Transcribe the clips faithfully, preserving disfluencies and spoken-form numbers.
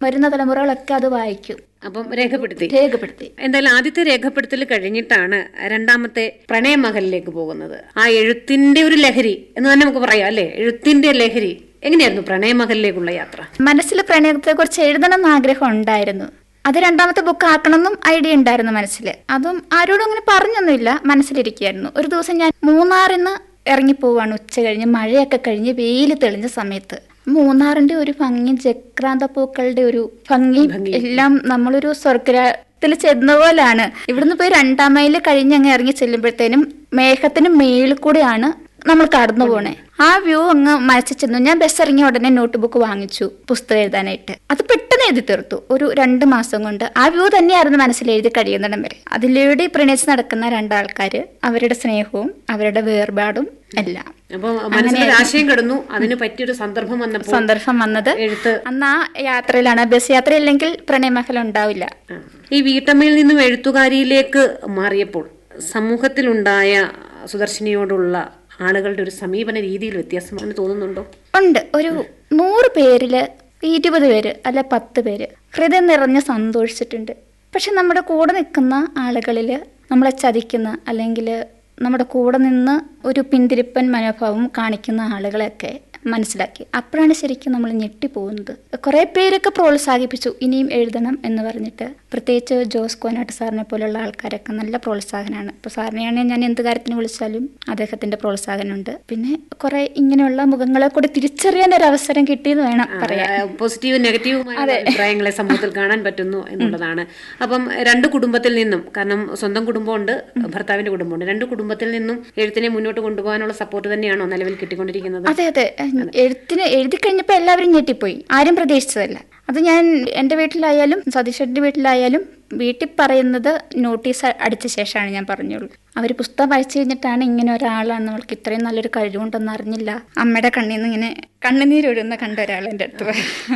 വരുന്ന തലമുറകളൊക്കെ അത് വായിക്കും. അപ്പം രേഖപ്പെടുത്തി രേഖപ്പെടുത്തി എന്തായാലും ആദ്യത്തെ രേഖപ്പെടുത്തൽ കഴിഞ്ഞിട്ടാണ് രണ്ടാമത്തെ പ്രണയമഹലിലേക്ക് പോകുന്നത്. ആ എഴുത്തിന്റെ ഒരു ലഹരി എന്ന് തന്നെ നമുക്ക് പറയാം അല്ലെ? എഴുത്തിന്റെ ലഹരി എങ്ങനെയായിരുന്നു പ്രണയമഹലിലേക്കുള്ള യാത്ര? മനസ്സിൽ പ്രണയത്തെ കുറിച്ച് എഴുതണം എന്ന് ആഗ്രഹം ഉണ്ടായിരുന്നു. അത് രണ്ടാമത്തെ ബുക്ക് ആക്കണമെന്നും ഐഡിയ ഉണ്ടായിരുന്നു മനസ്സിൽ. അതും ആരോടും അങ്ങനെ പറഞ്ഞൊന്നുമില്ല, മനസ്സിലിരിക്കുകയായിരുന്നു. ഒരു ദിവസം ഞാൻ മൂന്നാറിന്ന് ഇറങ്ങിപ്പോവാണ്. ഉച്ച കഴിഞ്ഞ് മഴയൊക്കെ കഴിഞ്ഞ് വെയിൽ തെളിഞ്ഞ സമയത്ത് മൂന്നാറിന്റെ ഒരു ഭംഗി, ജക്രാന്ത പൂക്കളുടെ ഒരു ഭംഗി എല്ലാം നമ്മളൊരു സ്വർഗ്ഗത്തിൽ ചെന്ന പോലാണ്. ഇവിടുന്ന് പോയി രണ്ടാം മൈൽ കഴിഞ്ഞ് അങ്ങ് ഇറങ്ങി ചെല്ലുമ്പോഴത്തേനും മേഘത്തിന് മേളിൽ കൂടെയാണ് നമ്മൾ കടന്നു പോണേ. ആ വ്യൂ അങ്ങ് മനസ്സിൽ ചെന്നു. ഞാൻ ബസ് ഇറങ്ങിയ ഉടനെ നോട്ട് ബുക്ക് വാങ്ങിച്ചു പുസ്തകം എഴുതാനായിട്ട്. അത് പെട്ടെന്ന് എഴുതി തീർത്തു ഒരു രണ്ട് മാസം കൊണ്ട്. ആ വ്യൂ തന്നെയായിരുന്നു മനസ്സിൽ എഴുതി കഴിയുന്നിടം വരെ. അതിലൂടെ പ്രണയിച്ച് നടക്കുന്ന രണ്ടാൾക്കാര്, അവരുടെ സ്നേഹവും അവരുടെ വേർപാടും എല്ലാം. അപ്പൊ മനസ്സിൽ ആശയം കിടന്നു. അതിന് പറ്റിയൊരു സന്ദർഭം വന്നപ്പോൾ സന്ദർഭം വന്നത് എഴുത്ത് അന്ന് ആ യാത്രയിലാണ്. ബസ് യാത്ര ഇല്ലെങ്കിൽ പ്രണയമഹൽ ഉണ്ടാവില്ല. ഈ വീട്ടമ്മയിൽ നിന്നും എഴുത്തുകാരിയിലേക്ക് മാറിയപ്പോൾ സമൂഹത്തിലുണ്ടായ സുദർശിനിയോടുള്ള ആളുകളുടെ ഒരു സമീപന രീതിയിൽ വ്യത്യാസം തോന്നുന്നുണ്ടോ? ഉണ്ട്. ഒരു നൂറ് പേരില് ഇരുപത് പേര് അല്ലെ പത്ത് പേര് ഹൃദയം നിറഞ്ഞ് സന്തോഷിച്ചിട്ടുണ്ട്. പക്ഷെ നമ്മുടെ കൂടെ നിൽക്കുന്ന ആളുകളില് നമ്മളെ ചതിക്കുന്ന അല്ലെങ്കിൽ നമ്മുടെ കൂടെ നിന്ന് ഒരു പിന്തിരിപ്പൻ മനോഭാവം കാണിക്കുന്ന ആളുകളെയൊക്കെ മനസ്സിലാക്കി. അപ്പോഴാണ് ശരിക്കും നമ്മൾ ഞെട്ടിപ്പോകുന്നത്. കുറെ പേരൊക്കെ പ്രോത്സാഹിപ്പിച്ചു ഇനിയും എഴുതണം എന്ന് പറഞ്ഞിട്ട്. പ്രത്യേകിച്ച് ജോസ് കോനാട്ട് സാറിനെ പോലുള്ള ആൾക്കാരൊക്കെ നല്ല പ്രോത്സാഹനമാണ്. ഇപ്പോൾ സാറിനെയാണെങ്കിൽ ഞാൻ എന്ത് കാര്യത്തിന് വിളിച്ചാലും അദ്ദേഹത്തിന്റെ പ്രോത്സാഹനമുണ്ട്. പിന്നെ കുറെ ഇങ്ങനെയുള്ള മുഖങ്ങളെ കൂടെ തിരിച്ചറിയാൻ ഒരു അവസരം കിട്ടിയെന്ന് വേണം പറയാൻ. പോസിറ്റീവ് നെഗറ്റീവുമായ അഭിപ്രായങ്ങളെ സമൂഹത്തിൽ കാണാൻ പറ്റുന്നു എന്നുള്ളതാണ്. അപ്പം രണ്ട് കുടുംബത്തിൽ നിന്നും, കാരണം സ്വന്തം കുടുംബമുണ്ട്, ഭർത്താവിന്റെ കുടുംബമുണ്ട്, രണ്ട് കുടുംബത്തിൽ നിന്നും എഴുത്തിനെ മുന്നോട്ട് കൊണ്ടുപോകാനുള്ള സപ്പോർട്ട് തന്നെയാണോ നിലവിൽ കിട്ടിക്കൊണ്ടിരിക്കുന്നത്? അതെ അതെ. എഴുത്തിന് എഴുതി കഴിഞ്ഞപ്പോ എല്ലാവരും ഞെട്ടിപ്പോയി. ആരും പ്രതീക്ഷിച്ചതല്ല. അത് ഞാൻ എൻ്റെ വീട്ടിലായാലും സതീഷന്റെ വീട്ടിലായാലും വീട്ടിൽ പറയുന്നത് നോട്ടീസ് അടിച്ച ശേഷമാണ് ഞാൻ പറഞ്ഞുള്ളൂ. അവർ പുസ്തകം വായിച്ചു കഴിഞ്ഞിട്ടാണ് ഇങ്ങനെ ഒരാളാണ്, നമ്മൾക്ക് ഇത്രയും നല്ലൊരു കഴിവുണ്ടെന്ന് അറിഞ്ഞില്ല, അമ്മയുടെ കണ്ണിൽ നിന്ന് ഇങ്ങനെ കണ്ണുനീരൊഴുന്ന കണ്ട ഒരാൾ എൻ്റെ അടുത്ത്.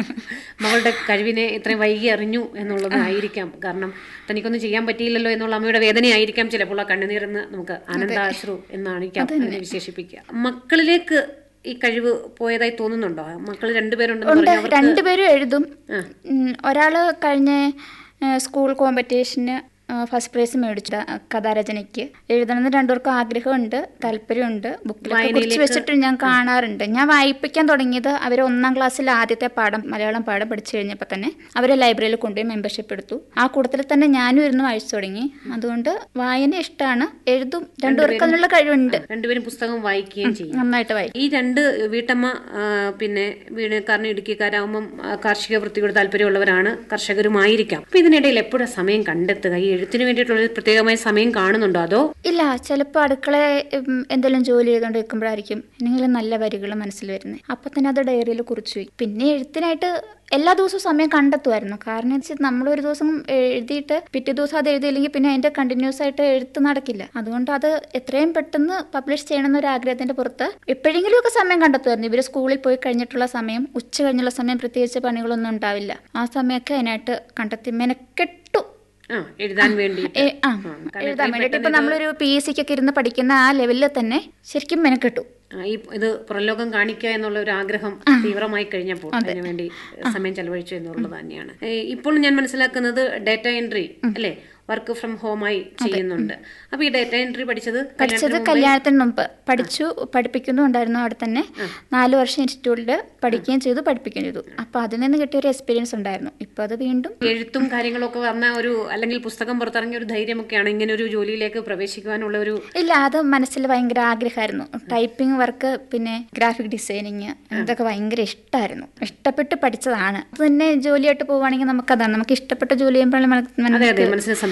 മകളുടെ കഴിവിനെ ഇത്രയും വൈകി അറിഞ്ഞു എന്നുള്ളതായിരിക്കാം. കാരണം തനിക്കൊന്നും ചെയ്യാൻ പറ്റിയില്ലല്ലോ എന്നുള്ള അമ്മയുടെ വേദനയായിരിക്കാം ചിലപ്പോൾ ആ കണ്ണുനീരെന്ന് നമുക്ക് ആനന്ദാശ്രു എന്നാണ് അതിനെ വിശേഷിപ്പിക്കുക. മക്കളിലേക്ക് ഈ കഴിവ് പോയതായി തോന്നുന്നുണ്ടോ? മക്കൾ രണ്ടുപേരുണ്ടെന്ന് രണ്ടുപേരും എഴുതും. ഒരാള് കഴിഞ്ഞ സ്കൂൾ കോമ്പറ്റീഷന് ഫസ്റ്റ് പ്രൈസ് മേടിച്ചു കഥാരചനയ്ക്ക്. എഴുതണമെന്ന് രണ്ടുപേർക്കും ആഗ്രഹമുണ്ട്, താല്പര്യമുണ്ട്. ബുക്കിലൊക്കെ കുറിച്ച് വെച്ചിട്ട് ഞാൻ കാണാറുണ്ട്. ഞാൻ വായിപ്പിക്കാൻ തുടങ്ങിയത് അവർ ഒന്നാം ക്ലാസ്സിൽ ആദ്യത്തെ പാഠം മലയാളം പാഠം പഠിച്ചു കഴിഞ്ഞപ്പോൾ തന്നെ അവരെ ലൈബ്രറിയിൽ കൊണ്ടുപോയി മെമ്പർഷിപ്പ് എടുത്തു. ആ കൂട്ടത്തിൽ തന്നെ ഞാനും ഇരുന്ന് വായിച്ചു തുടങ്ങി. അതുകൊണ്ട് വായന ഇഷ്ടമാണ്, എഴുതും. രണ്ടുപേർക്കും അതിനുള്ള കഴിവുണ്ട്. രണ്ടുപേരും പുസ്തകം വായിക്കുകയും ചെയ്യും, നന്നായിട്ട് വായിക്കും. ഈ രണ്ട് വീട്ടമ്മ പിന്നെ വീണക്കാരനും ഇടുക്കിക്കാരാകുമ്പം കാർഷിക വൃത്തിയോട് താല്പര്യമുള്ളവരാണ്, കർഷകരുമായിരിക്കാം. അപ്പൊ ഇതിനിടയിൽ എപ്പോഴാണ് സമയം കണ്ടെത്തുക? ഈ എഴുത്തിന് വേണ്ടിയിട്ടുള്ള പ്രത്യേകമായ സമയം കാണുന്നുണ്ടോ? അതോ ഇല്ല, ചിലപ്പോൾ അടുക്കള എന്തെങ്കിലും ജോലി ചെയ്തുകൊണ്ട് വെക്കുമ്പോഴായിരിക്കും എന്തെങ്കിലും നല്ല വരികൾ മനസ്സിൽ വരുന്നത്. അപ്പൊ തന്നെ അത് ഡയറിയിൽ കുറിച്ചു വയ്ക്കും. പിന്നെ എഴുത്തിനായിട്ട് എല്ലാ ദിവസവും സമയം കണ്ടെത്തുമായിരുന്നു. കാരണം വെച്ചാൽ നമ്മളൊരു ദിവസം എഴുതിയിട്ട് പിറ്റേ ദിവസം അത് എഴുതിയില്ലെങ്കിൽ പിന്നെ അതിന്റെ കണ്ടിന്യൂസ് ആയിട്ട് എഴുത്ത് നടക്കില്ല. അതുകൊണ്ട് അത് എത്രയും പെട്ടെന്ന് പബ്ലിഷ് ചെയ്യണം എന്നൊരു ആഗ്രഹത്തിന്റെ പുറത്ത് എപ്പോഴെങ്കിലും ഒക്കെ സമയം കണ്ടെത്തുമായിരുന്നു. ഇവര് സ്കൂളിൽ പോയി കഴിഞ്ഞിട്ടുള്ള സമയം, ഉച്ച കഴിഞ്ഞുള്ള സമയം പ്രത്യേകിച്ച് പണികളൊന്നും ഉണ്ടാവില്ല. ആ സമയമൊക്കെ അതിനായിട്ട് കണ്ടെത്തി മെനക്കെട്ടു എഴുതാൻ വേണ്ടി എഴുതാൻ വേണ്ടിയിട്ട്. ഇപ്പൊ നമ്മളൊരു പി എസ് സിക്കൊക്കെ ഇരുന്ന് പഠിക്കുന്ന ആ ലെവലിൽ തന്നെ ശരിക്കും മെനക്കെട്ടു. ഈ ഇത് പുറംലോകം കാണിക്കുക എന്നുള്ള ഒരു ആഗ്രഹം തീവ്രമായി കഴിഞ്ഞപ്പോൾ അതിനു വേണ്ടി സമയം ചെലവഴിച്ചു എന്നുള്ളത് തന്നെയാണ്. ഇപ്പോൾ ഞാൻ മനസ്സിലാക്കുന്നത് ഡേറ്റ എൻട്രി അല്ലേ, വർക്ക് ഫ്രം ഹോമായി ചെയ്യുന്നുണ്ട്. അപ്പൊ ഈ ഡേറ്റ എൻട്രി പഠിച്ചത് പഠിച്ചത് കല്യാണത്തിന് മുമ്പ് പഠിച്ചു, പഠിപ്പിക്കുന്നുണ്ടായിരുന്നു. അവിടെ തന്നെ നാല് വർഷം ഇൻസ്റ്റിറ്റ്യൂട്ടിൽ പഠിക്കുകയും ചെയ്തു, പഠിപ്പിക്കുകയും ചെയ്തു. അപ്പൊ അതിൽ നിന്ന് കിട്ടിയ ഒരു എക്സ്പീരിയൻസ് ഉണ്ടായിരുന്നു. ഇപ്പൊ അത് വീണ്ടും എഴുത്തും കാര്യങ്ങളൊക്കെ വന്ന ഒരു, അല്ലെങ്കിൽ പുസ്തകം പുറത്തിറങ്ങിയ ഒരു ധൈര്യമൊക്കെയാണ് ഇങ്ങനെ ഒരു ജോലിയിലേക്ക് പ്രവേശിക്കുവാനുള്ള ഒരു? ഇല്ല, അത് മനസ്സിൽ ഭയങ്കര ആഗ്രഹമായിരുന്നു. ടൈപ്പിംഗ് വർക്ക്, പിന്നെ ഗ്രാഫിക് ഡിസൈനിങ്, ഇതൊക്കെ ഭയങ്കര ഇഷ്ടമായിരുന്നു. ഇഷ്ടപ്പെട്ട് പഠിച്ചതാണ്. അത് തന്നെ ജോലിയായിട്ട് പോവുകയാണെങ്കിൽ നമുക്കതാണ്, നമുക്ക് ഇഷ്ടപ്പെട്ട ജോലി ചെയ്യുമ്പോഴാണ് മനസ്സിന് സന്തോഷം.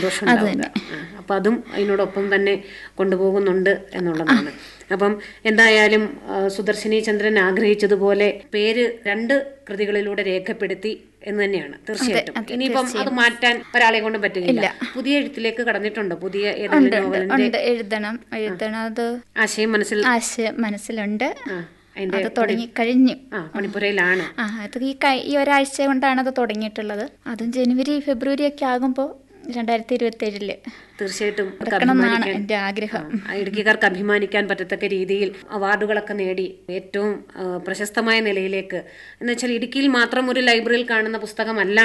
അപ്പൊ അതും അതിനോടൊപ്പം തന്നെ കൊണ്ടുപോകുന്നുണ്ട് എന്നുള്ളതാണ്. അപ്പം എന്തായാലും സുദർശിനി ചന്ദ്രൻ ആഗ്രഹിച്ചതുപോലെ പേര് രണ്ട് കൃതികളിലൂടെ രേഖപ്പെടുത്തി എന്ന് തന്നെയാണ് തീർച്ചയായിട്ടും. ഇനിയിപ്പം അത് മാറ്റാൻ ഒരാളെ കൊണ്ടും പറ്റുകയില്ല. പുതിയ എഴുത്തിലേക്ക് കടന്നിട്ടുണ്ടോ? പുതിയ ഏതെങ്കിലും നോവലിന്റെ എഴുതണം എഴുതണം അത് ആശയം മനസ്സിൽ ആശയം മനസ്സിലുണ്ട്. അത് തുടങ്ങി കഴിഞ്ഞു, മണിപ്പുരയിലാണ്. ആ അത് ഈ ഈ ഒരാഴ്ച കൊണ്ടാണ് അത് തുടങ്ങിയിട്ടുള്ളത്. അതും ജനുവരി ഫെബ്രുവരി ഒക്കെ ആകുമ്പോൾ രണ്ടായിരത്തി ഇരുപത്തി ഏഴില് തീർച്ചയായിട്ടും എന്റെ ആഗ്രഹം. ഇടുക്കിക്കാർക്ക് അഭിമാനിക്കാൻ പറ്റത്തക്ക രീതിയിൽ അവാർഡുകളൊക്കെ നേടി ഏറ്റവും പ്രശസ്തമായ നിലയിലേക്ക്, എന്ന് വെച്ചാൽ ഇടുക്കിയിൽ മാത്രം ഒരു ലൈബ്രറിയിൽ കാണുന്ന പുസ്തകമല്ല